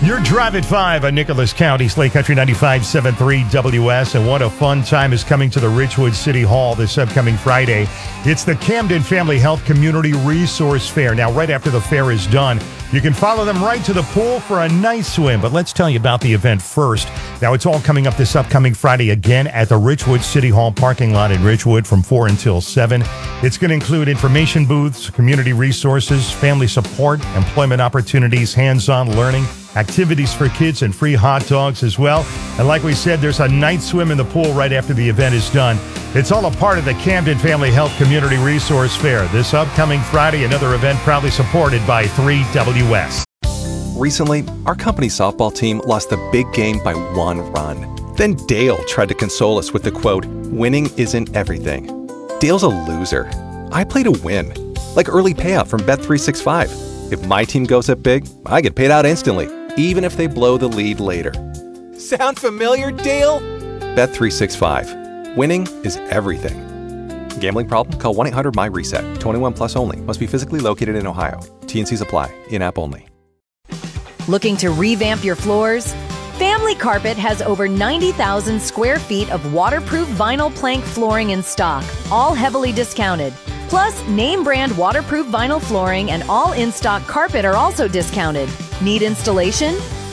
Your Drive at 5 on Nicholas County, Slate Country 95.73 WS. And what a fun time is coming to the Richwood City Hall this upcoming Friday. It's the Camden Family Health Community Resource Fair. Now, right after the fair is done, you can follow them right to the pool for a nice swim. But let's tell you about the event first. Now, it's all coming up this upcoming Friday again at the Richwood City Hall parking lot in Richwood from 4 until 7. It's going to include information booths, community resources, family support, employment opportunities, hands-on learning, activities for kids, and free hot dogs as well. And like we said, there's a night swim in the pool right after the event is done. It's all a part of the Camden Family Health Community Resource Fair. This upcoming Friday, another event proudly supported by 3WS. Recently, our company softball team lost the big game by 1 run. Then Dale tried to console us with the quote, "Winning isn't everything." Dale's a loser. I play to win, like early payout from Bet365. If my team goes up big, I get paid out instantly, even if they blow the lead later. Sound familiar, Dale? Bet365. Winning is everything. Gambling problem? Call 1-800-MY-RESET. 21 plus only. Must be physically located in Ohio. T&Cs apply. In-app only. Looking to revamp your floors? Family Carpet has over 90,000 square feet of waterproof vinyl plank flooring in stock, all heavily discounted. Plus, name brand waterproof vinyl flooring and all in-stock carpet are also discounted. Need installation?